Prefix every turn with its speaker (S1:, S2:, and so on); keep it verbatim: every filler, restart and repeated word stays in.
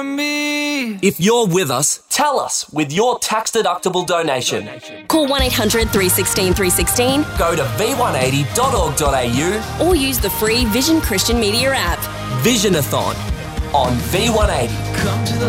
S1: If you're with us, tell us with your tax-deductible donation.
S2: Call one eight hundred three one six three one six.
S1: Go to v one eighty dot org dot a u
S2: or use the free Vision Christian Media app.
S1: Visionathon on V one eighty.